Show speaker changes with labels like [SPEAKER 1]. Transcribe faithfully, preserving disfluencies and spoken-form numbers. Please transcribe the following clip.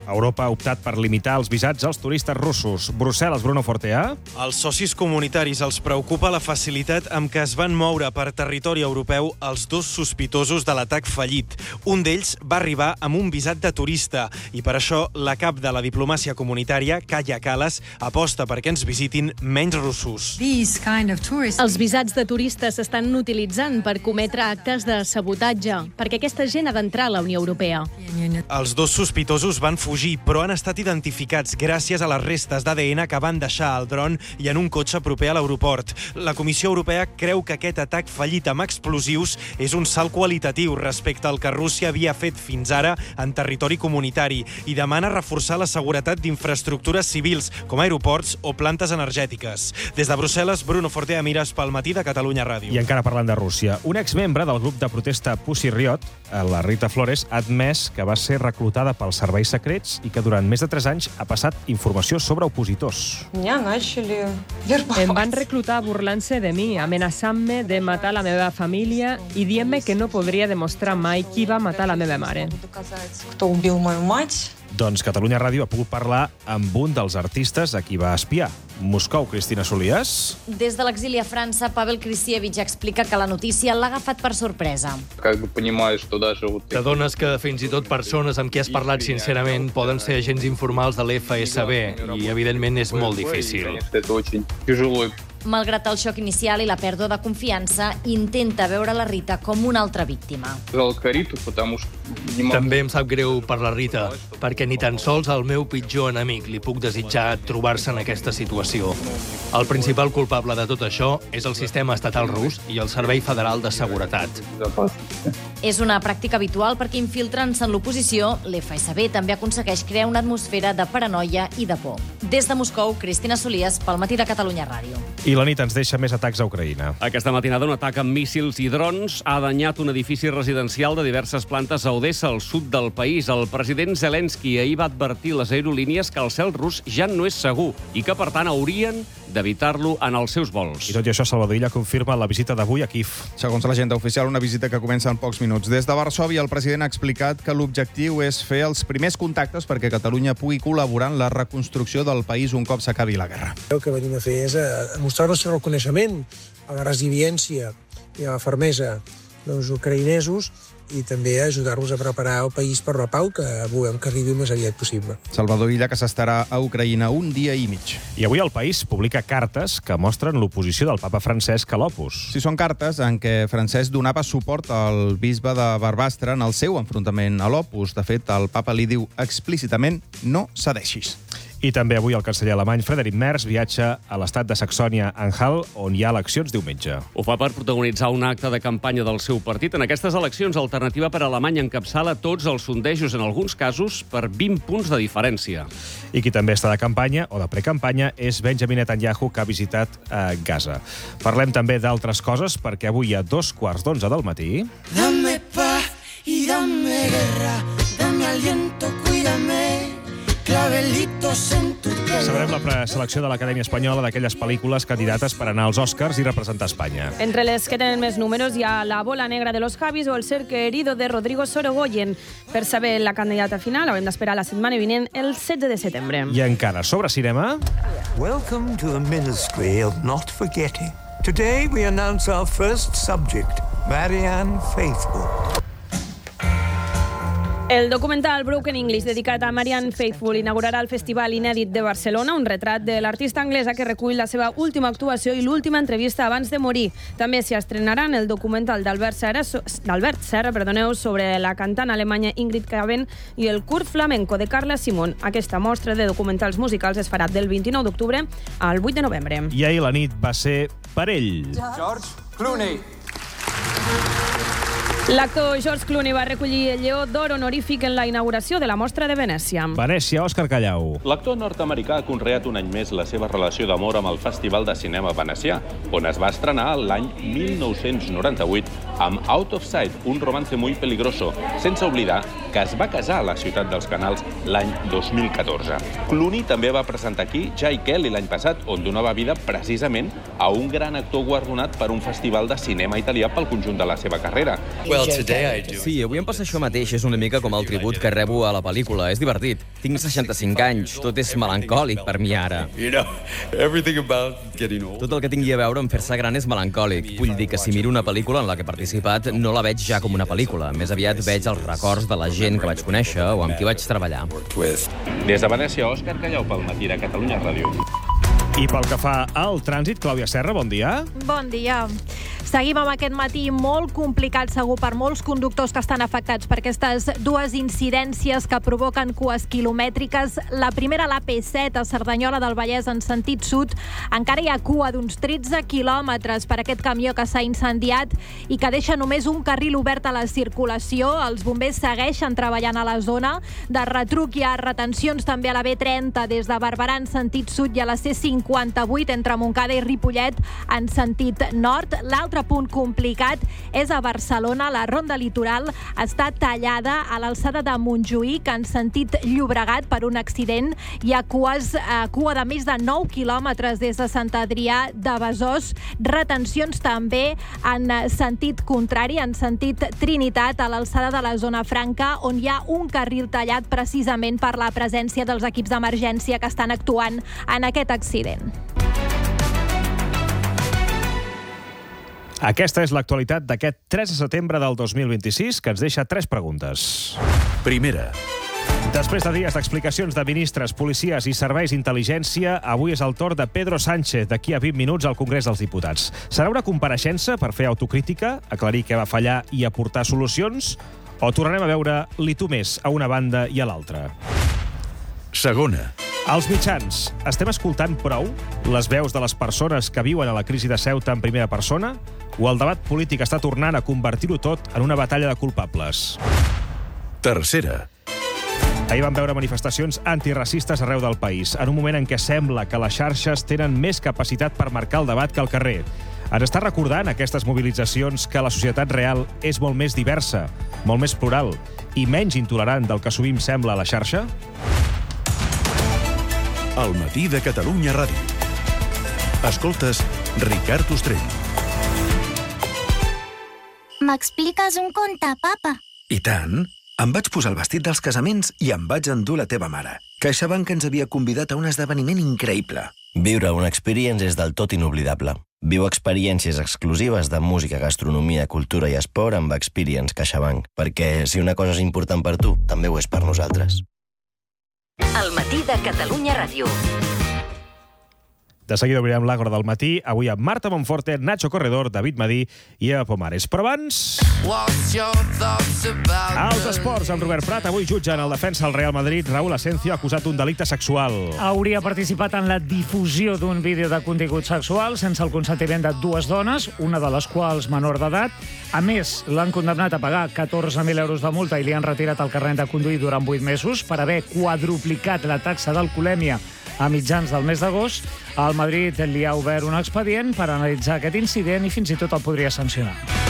[SPEAKER 1] Europa ha optat per limitar els visats als turistes russos. Brussel·les, Bruno Fortea.
[SPEAKER 2] Als socis comunitaris els preocupa la facilitat amb què es van moure per territori europeu els dos sospitosos de l'atac fallit. Un d'ells va arribar amb un visat de turista i per això la cap de la diplomàcia comunitària, Kaja Kallas, aposta perquè ens visitin menys russos.
[SPEAKER 3] Kind of
[SPEAKER 4] els visats de turistes s'estan utilitzant per cometre actes de sabotatge, perquè aquesta gent ha d'entrar a la Unió Europea.
[SPEAKER 2] Els dos sospitosos van fugir, però han estat identificats gràcies a les restes d'A D N que van deixar al dron i en un cotxe proper a l'aeroport. La Comissió Europea creu que aquest atac fallit amb explosius és un salt qualitatiu respecte al que Rússia havia fet fins ara en territori comunitari i demana reforçar la seguretat d'infraestructures civils, com aeroports o plantes energètiques. Des de Brussel·les, Bruno Fortea, Mires pel matí de Catalunya Ràdio.
[SPEAKER 1] I encara parlant de Rússia, un exmembre del grup de protesta Pussy Riot, la Rita Flores, ha admès que va ser reclutada pels serveis secrets i que durant més de tres anys ha passat informació sobre opositors.
[SPEAKER 5] Em van reclutar burlant-se de mi, amenaçant-me de matar la meva família i dient-me que no podria demostrar mai qui va matar la meva mare.
[SPEAKER 1] Doncs Catalunya Ràdio ha pogut parlar amb un dels artistes a qui va espiar. Moscou, Cristina Solías.
[SPEAKER 6] Des de l'exili a França, Pavel Kristievich explica que la notícia l'ha agafat per sorpresa.
[SPEAKER 7] T'adones que fins i tot persones amb qui has parlat sincerament poden ser agents informals de l'F S B i, evidentment, és molt difícil.
[SPEAKER 6] Malgrat el xoc inicial i la pèrdua de confiança, intenta veure la Rita com una altra víctima.
[SPEAKER 7] També em sap greu per la Rita, perquè ni tan sols al meu pitjor enemic li puc desitjar trobar-se en aquesta situació. El principal culpable de tot això és el sistema estatal rus i el Servei Federal de Seguretat.
[SPEAKER 6] És una pràctica habitual perquè infiltrant-se en l'oposició, l'F S B també aconsegueix crear una atmosfera de paranoia i de por. Des de Moscou, Cristina Solías, pel matí de Catalunya Ràdio.
[SPEAKER 1] I la nit ens deixa més atacs a Ucraïna.
[SPEAKER 8] Aquesta matinada un atac amb míssils i drons ha danyat un edifici residencial de diverses plantes a Odessa, al sud del país. El president Zelensky ahir va advertir les aerolínies que el cel rus ja no és segur i que, per tant, haurien d'evitar-lo en els seus vols.
[SPEAKER 1] I tot i això, Salvador Illa confirma la visita d'avui a Kíev.
[SPEAKER 9] Segons l'agenda oficial, una visita que comença en pocs minuts. Des de Varsòvia, el president ha explicat que l'objectiu és fer els primers contactes perquè Catalunya pugui col·laborar en la reconstrucció del país un cop s'acabi la guerra.
[SPEAKER 10] El que venim a fer és a mostrar el nostre reconeixement a la resiliència i a la fermesa dels ucraïnesos i també ajudar-los a preparar el país per la pau, que volem que arribi el més aviat possible.
[SPEAKER 9] Salvador Illa, que s'estarà a Ucraïna un dia i mig.
[SPEAKER 1] I avui el País publica cartes que mostren l'oposició del papa Francesc a l'Opus.
[SPEAKER 9] Sí, són cartes en què Francesc donava suport al bisbe de Barbastre en el seu enfrontament a l'Opus. De fet, el papa li diu explícitament no cedeixis.
[SPEAKER 1] I també avui el canceller alemany Friedrich Merz viatja a l'estat de Saxònia-Anhalt, on hi ha eleccions diumenge.
[SPEAKER 8] Ho fa per protagonitzar un acte de campanya del seu partit. En aquestes eleccions, Alternativa per Alemanya encapçala tots els sondejos, en alguns casos, per vint punts de diferència.
[SPEAKER 1] I qui també està de campanya, o de precampanya, és Benjamin Netanyahu, que ha visitat eh, Gaza. Parlem també d'altres coses, perquè avui a dos quarts d'onze del matí...
[SPEAKER 11] Dame paz y dame guerra, dame aliento, cuídame...
[SPEAKER 1] Sabrem la preselecció de l'Acadèmia Espanyola d'aquelles pel·lícules candidates per anar als Oscars i representar Espanya.
[SPEAKER 5] Entre les que tenen més números hi ha La bola negra de los Javis o El cerco herido de Rodrigo Sorogoyen. Per saber la candidata final haurem d'esperar la setmana vinent, el setze de setembre.
[SPEAKER 1] I encara sobre cinema...
[SPEAKER 12] Welcome to the Ministry of Not Forgetting. Today we announce our first subject, Marianne Faithfull.
[SPEAKER 5] El documental Broken English, dedicat a Marianne Faithfull, inaugurarà el Festival Inèdit de Barcelona, un retrat de l'artista anglesa que recull la seva última actuació i l'última entrevista abans de morir. També s'hi estrenaran el documental d'Albert Serra, d'Albert Serra perdoneu, sobre la cantant alemanya Ingrid Caben i el curt flamenco de Carla Simón. Aquesta mostra de documentals musicals es farà del vint-i-nou d'octubre al vuit de novembre.
[SPEAKER 1] I ahir la nit va ser per ell.
[SPEAKER 13] George Clooney.
[SPEAKER 5] L'actor George Clooney va recollir el Lleó d'Or honorífic en la inauguració de la Mostra de Venècia.
[SPEAKER 1] Venècia, Òscar Callau.
[SPEAKER 14] L'actor nord-americà ha conreat un any més la seva relació d'amor amb el Festival de Cinema Venecià, on es va estrenar l'any mil nou-cents noranta-vuit amb Out of Sight, un romance muy peligroso, sense oblidar que es va casar a la ciutat dels Canals l'any dos mil catorze. Clooney també va presentar aquí Jai Kelly l'any passat, on donava vida precisament a un gran actor guardonat per un festival de cinema italià pel conjunt de la seva carrera.
[SPEAKER 15] Well,
[SPEAKER 3] Sí, avui em passa això mateix. És una mica com el tribut que rebo a la pel·lícula. És divertit. Tinc seixanta-cinc anys. Tot és melancòlic per mi ara. Tot el que tingui a veure amb fer-se gran és melancòlic. Vull dir que si miro una pel·lícula en la que he participat, no la veig ja com una pel·lícula. Més aviat veig els records de la gent que vaig conèixer o amb qui vaig treballar.
[SPEAKER 14] Des de Venècia, Òscar Callau pel Matí de Catalunya Ràdio.
[SPEAKER 1] I pel que fa al trànsit, Clàudia Serra, bon dia.
[SPEAKER 13] Bon dia. Seguim amb aquest matí molt complicat, segur, per molts conductors que estan afectats per aquestes dues incidències que provoquen cues quilomètriques. La primera, l'A P set, a Cerdanyola del Vallès, en sentit sud. Encara hi ha cua d'uns tretze quilòmetres per aquest camió que s'ha incendiat i que deixa només un carril obert a la circulació. Els bombers segueixen treballant a la zona. De retruc hi ha retencions també a la B trenta des de Barberà en sentit sud i a la C cinquanta-vuit entre Montcada i Ripollet en sentit nord. L'altre punt complicat és a Barcelona. La ronda litoral està tallada a l'alçada de Montjuïc en sentit Llobregat per un accident. Hi ha cues, eh, cua de més de nou quilòmetres des de Sant Adrià de Besòs. Retencions també en sentit contrari, en sentit Trinitat, a l'alçada de la zona franca, on hi ha un carril tallat precisament per la presència dels equips d'emergència que estan actuant en aquest accident.
[SPEAKER 1] Aquesta és l'actualitat d'aquest tres de setembre del dos mil vint-i-sis, que ens deixa tres preguntes.
[SPEAKER 15] Primera.
[SPEAKER 1] Després de dies d'explicacions de ministres, policies i serveis d'intel·ligència, avui és el torn de Pedro Sánchez, d'aquí a vint minuts al Congrés dels Diputats. Serà una compareixença per fer autocrítica, aclarir què va fallar i aportar solucions, o tornarem a veure l'I tu més a una banda i a l'altra?
[SPEAKER 15] Segona.
[SPEAKER 1] Els mitjans, estem escoltant prou les veus de les persones que viuen a la crisi de Ceuta en primera persona? O el debat polític està tornant a convertir-ho tot en una batalla de culpables?
[SPEAKER 15] Tercera.
[SPEAKER 1] Ahir vam veure manifestacions antiracistes arreu del país, en un moment en què sembla que les xarxes tenen més capacitat per marcar el debat que el carrer. Ens està recordant aquestes mobilitzacions que la societat real és molt més diversa, molt més plural i menys intolerant del que sovint sembla a la xarxa?
[SPEAKER 15] El Matí de Catalunya Ràdio. Escoltes Ricard Ostrell.
[SPEAKER 16] M'expliques un conte, papa?
[SPEAKER 17] I tant. Em vaig posar el vestit dels casaments i em vaig endur la teva mare. CaixaBank ens havia convidat a un esdeveniment increïble.
[SPEAKER 18] Viure una experience és del tot inoblidable. Viu experiències exclusives de música, gastronomia, cultura i esport amb Experience CaixaBank. Perquè si una cosa és important per tu, també ho és per nosaltres.
[SPEAKER 19] El Matí de Catalunya Ràdio.
[SPEAKER 1] De seguida obrirem l'Àgora del matí, avui amb Marta Monforte, Nacho Corredor, David Madí i Eva Pomares. Però abans... Els esports, amb Robert Prat. Avui jutgen el defensa del Real Madrid, Raúl Asencio, acusat d'un delicte sexual.
[SPEAKER 20] Hauria participat en la difusió d'un vídeo de contingut sexual sense el consentiment de dues dones, una de les quals menor d'edat. A més, l'han condemnat a pagar catorze mil euros de multa i li han retirat el carnet de conduir durant vuit mesos per haver quadruplicat la taxa d'alcoholèmia a mitjans del mes d'agost. El Madrid li ha obert un expedient per analitzar aquest incident i fins i tot el podria sancionar.